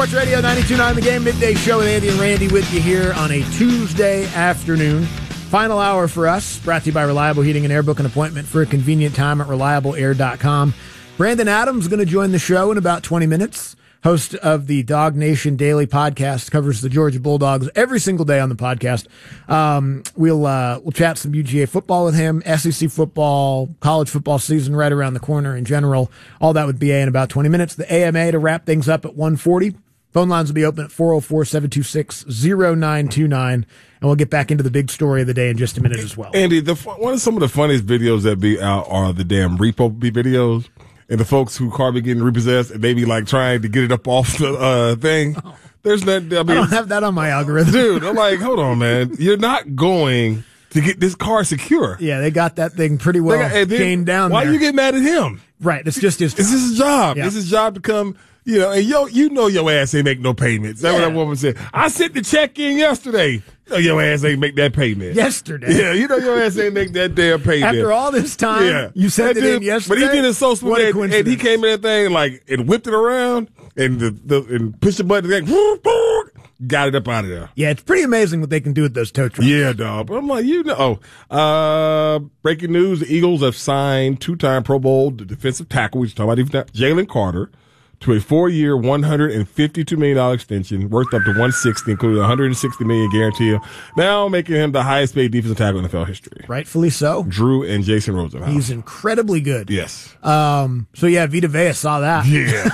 Sports Radio 92.9 The Game, midday show with Andy and Randy with you here on a Tuesday afternoon. Final hour for us, brought to you by Reliable Heating and Air. Book an appointment for a convenient time at reliableair.com. Brandon Adams is going to join the show in about 20 minutes. Host of the Dog Nation Daily Podcast, covers the Georgia Bulldogs every single day on the podcast. We'll chat some UGA football with him, SEC football, college football season right around the corner in general. All that with BA in about 20 minutes. The AMA to wrap things up at 1:40. Phone lines will be open at 404-726-0929. And we'll get back into the big story of the day in just a minute as well. Andy, one of some of the funniest videos that be out are the damn repo videos. And the folks who car be getting repossessed and they be like trying to get it up off the thing. Oh. There's that. I don't have that on my algorithm. Dude, I'm like, hold on, man. You're not going to get this car secure. Yeah, they got that thing pretty well chained down why there. You get mad at him? Right, it's just his job. It's his job. Yeah. It's his job to come, and you know your ass ain't make no payments. That's what that woman said. I sent the check in yesterday. Your ass ain't make that payment. Yesterday. Yeah, your ass ain't make that damn payment. After all this time, you sent it in yesterday? But he did it so smooth, and he came in that thing and whipped it around and and pushed the button and got it up out of there. Yeah, it's pretty amazing what they can do with those tow trucks. Yeah, dog. But I'm like, breaking news, the Eagles have signed two-time Pro Bowl defensive tackle, we talking about Jalen Carter, to a 4-year, $152 million extension, worth up to $160, including $160 million guarantee, now making him the highest paid defensive tackle in NFL history. Rightfully so. Drew and Jason Rosenhaus. He's incredibly good. Yes. So yeah, Vita Vea saw that. Yeah.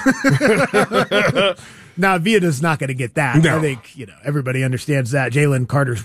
Now, Vita's not going to get that. No. I think, everybody understands that. Jalen Carter's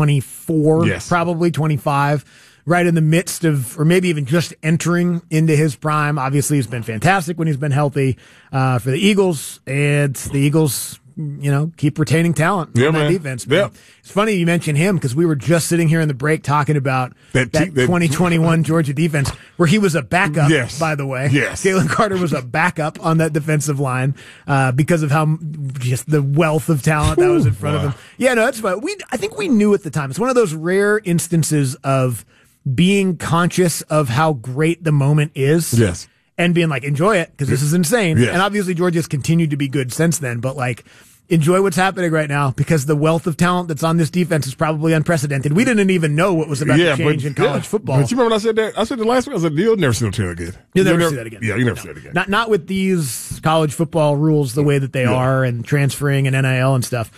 24? Yes. Probably 25. Right in the midst of, or maybe even just entering into his prime. Obviously, he's been fantastic when he's been healthy for the Eagles. And the Eagles, keep retaining talent on that defense. Yeah. It's funny you mention him because we were just sitting here in the break talking about that 2021 Georgia defense where he was a backup, by the way. Yes. Jalen Carter was a backup on that defensive line because of how just the wealth of talent that was in front of him. Yeah, no, that's fine. I think we knew at the time. It's one of those rare instances of being conscious of how great the moment is. Yes. And being like, enjoy it, because this is insane. Yes. And obviously Georgia's continued to be good since then, but enjoy what's happening right now, because the wealth of talent that's on this defense is probably unprecedented. We didn't even know what was about to change in college football. But you remember when I said that? I said it last week. I said, you'll never see them again. You'll never see that again. Yeah, you'll never see that again. Not with these college football rules the way that they are, and transferring and NIL and stuff.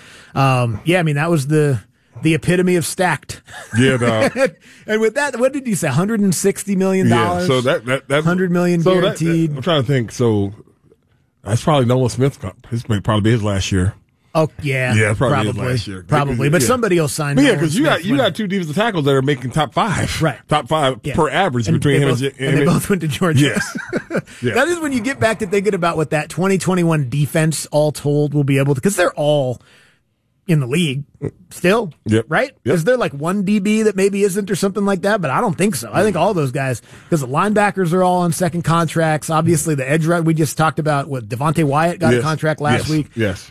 That was the epitome of stacked. Yeah, dog. And with that, what did you say? $160 million? Yeah, so that's $100 million guaranteed. I'm trying to think. So that's probably Nolan Smith. This may probably be his last year. Oh, yeah. Yeah, probably his last year. Probably. But somebody will sign. Yeah, because you got two defensive tackles that are making top five. Right. Top five per average between him and they both went to Georgia. Yes. Yeah. That is when you get back to thinking about what that 2021 defense all told will be able to, because they're all in the league still, right? Yep. Is there one DB that maybe isn't or something like that? But I don't think so. I think all those guys, because the linebackers are all on second contracts. Obviously, the edge we just talked about, Devontae Wyatt got a contract last week. Yes.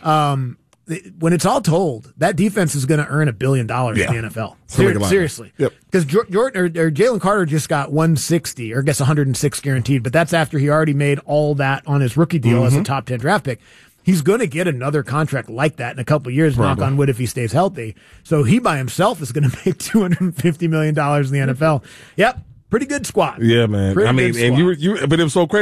When it's all told, that defense is going to earn $1 billion in the NFL. Seriously. Because Jalen Carter just got 160, or I guess 106 guaranteed, but that's after he already made all that on his rookie deal as a top 10 draft pick. He's going to get another contract like that in a couple of years, knock on wood, if he stays healthy. So he by himself is going to make $250 million in the NFL. Yep. Pretty good squad. Yeah, man. Pretty good squad. But it was so crazy.